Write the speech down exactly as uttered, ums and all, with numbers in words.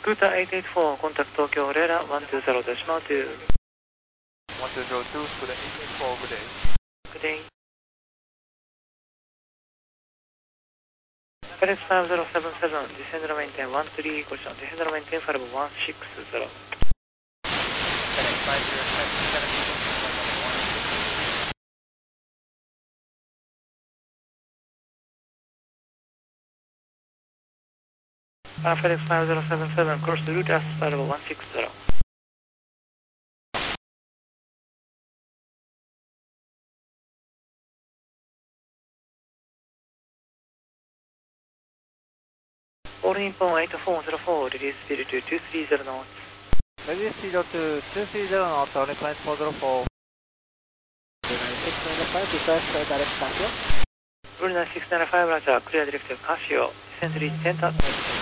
クーターはちはちよん、コンタクト東京レーラーいちにゼロ、デシマルに。 いちにゼロに、スクーターはちはちよん、good day. Good day.フェデックスごゼロななな、descend and maintain いちさん、ご視聴、descend and maintain ファイブいちろくゼロ。Uh, FedEx five zero seven seven, cross the route as five one six zero. All Nippon eight four zero four, release speed to two three zero knots. Release speed to two three zero knots, only climb four zero four. six nine five, request uh, direct Casio. Brunei six nine five, Roger, clear direct Casio, descend reach ten thousand.